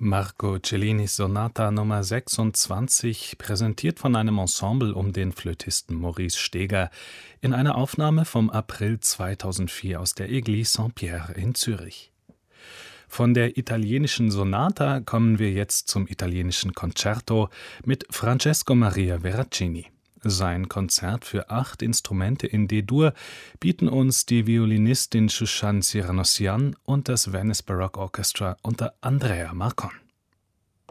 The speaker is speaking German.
Marco Cellinis Sonata Nummer 26, präsentiert von einem Ensemble um den Flötisten Maurice Steger, in einer Aufnahme vom April 2004 aus der Église Saint-Pierre in Zürich. Von der italienischen Sonata kommen wir jetzt zum italienischen Concerto mit Francesco Maria Veracini. Sein Konzert für 8 Instrumente in D-Dur bieten uns die Violinistin Shushan Cyranosian und das Venice Baroque Orchestra unter Andrea Marcon.